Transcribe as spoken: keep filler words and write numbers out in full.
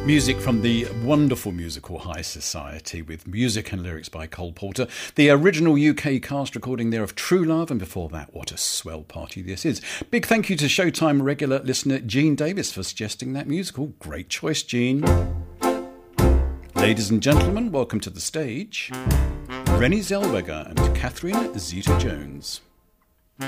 Music from the wonderful musical High Society with music and lyrics by Cole Porter. The original U K cast recording there of True Love, and before that, what a swell party this is. Big thank you to Showtime regular listener Jean Davis for suggesting that musical. Great choice, Jean. Ladies and gentlemen, welcome to the stage Renée Zellweger and Catherine Zeta-Jones.